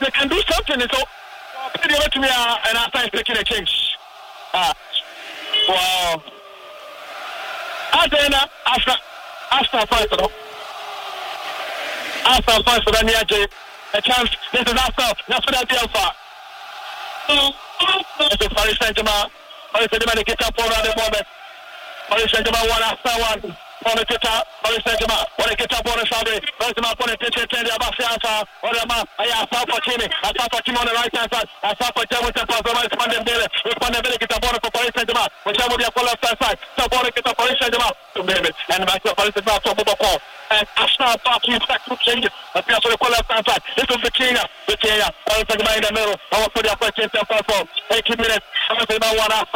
they can do something. So, pretty much me and after making a change. Wow. After fight, after fight for the a chance. This is after. That's what I feel for. This is Paris Saint-Germain. Paris Saint-Germain get up for the moment. Paris Saint-Germain one after one. On the Twitter, Paris Saint-Germain. When they get up on the Saturday, Paris Saint-Germain on the Twitter, the Abasiata, or the man, I have for Kimi. I have for Kimi on the right hand side. I have for German Temple, the right hand side. When they get up on the Paris Saint-Germain, which I will be a full left hand side. So, when they get up Paris Saint-Germain, to David, and back to Paris Saint-Germain, to Bobocall. And Arsenal party is back to change it. Appears on the left hand side. This is the Kenya. Paris Saint-Germain in the middle. I want to put the first 10 minutes. 18 minutes. Paris Saint-Germain 1